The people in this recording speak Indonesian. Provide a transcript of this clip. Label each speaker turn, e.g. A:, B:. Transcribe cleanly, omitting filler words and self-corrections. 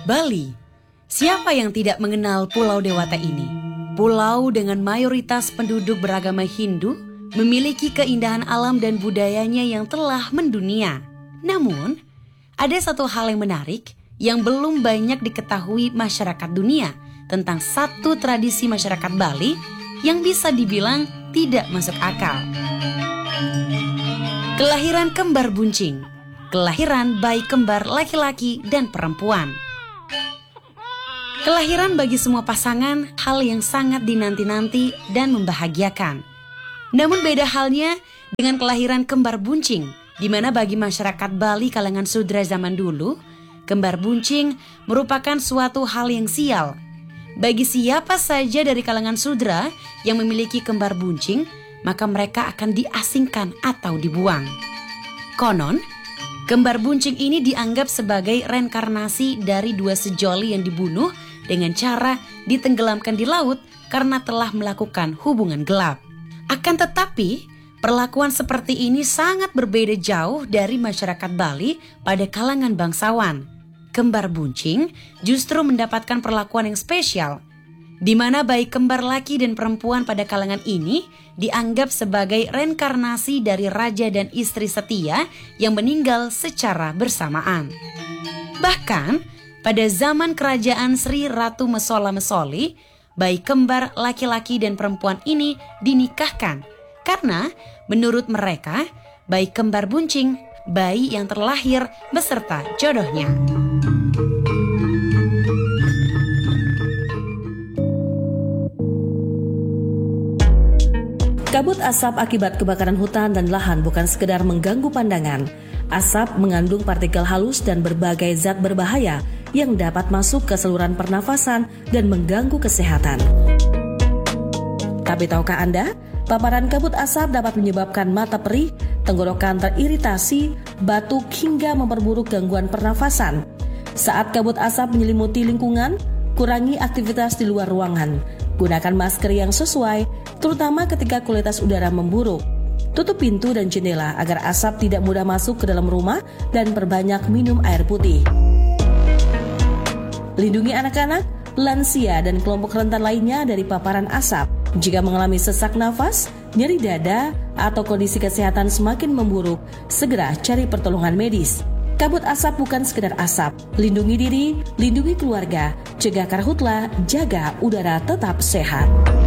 A: Bali. Siapa yang tidak mengenal Pulau Dewata ini? Pulau dengan mayoritas penduduk beragama Hindu memiliki keindahan alam dan budayanya yang telah mendunia. Namun, ada satu hal yang menarik yang belum banyak diketahui masyarakat dunia tentang satu tradisi masyarakat Bali yang bisa dibilang tidak masuk akal. Kelahiran kembar buncing. Kelahiran bayi kembar laki-laki dan perempuan. Kelahiran bagi semua pasangan hal yang sangat dinanti-nanti dan membahagiakan. Namun beda halnya dengan kelahiran kembar buncing, di mana bagi masyarakat Bali kalangan Sudra zaman dulu, kembar buncing merupakan suatu hal yang sial. Bagi siapa saja dari kalangan Sudra yang memiliki kembar buncing, maka mereka akan diasingkan atau dibuang. Konon, kembar buncing ini dianggap sebagai reinkarnasi dari dua sejoli yang dibunuh dengan cara ditenggelamkan di laut karena telah melakukan hubungan gelap. Akan tetapi, perlakuan seperti ini sangat berbeda jauh dari masyarakat Bali pada kalangan bangsawan. Kembar buncing justru mendapatkan perlakuan yang spesial, di mana bayi kembar laki dan perempuan pada kalangan ini dianggap sebagai reinkarnasi dari raja dan istri setia yang meninggal secara bersamaan. Bahkan, pada zaman kerajaan Sri Ratu Mesola Mesoli, bayi kembar laki-laki dan perempuan ini dinikahkan karena menurut mereka, bayi kembar buncing, bayi yang terlahir beserta jodohnya.
B: Kabut asap akibat kebakaran hutan dan lahan bukan sekedar mengganggu pandangan. Asap mengandung partikel halus dan berbagai zat berbahaya yang dapat masuk ke saluran pernafasan dan mengganggu kesehatan. Tapi tahukah Anda, paparan kabut asap dapat menyebabkan mata perih, tenggorokan teriritasi, batuk hingga memperburuk gangguan pernafasan. Saat kabut asap menyelimuti lingkungan, kurangi aktivitas di luar ruangan. Gunakan masker yang sesuai, terutama ketika kualitas udara memburuk. Tutup pintu dan jendela agar asap tidak mudah masuk ke dalam rumah dan perbanyak minum air putih. Lindungi anak-anak, lansia, dan kelompok rentan lainnya dari paparan asap. Jika mengalami sesak nafas, nyeri dada, atau kondisi kesehatan semakin memburuk, segera cari pertolongan medis. Kabut asap bukan sekedar asap. Lindungi diri, lindungi keluarga, cegah karhutla, jaga udara tetap sehat.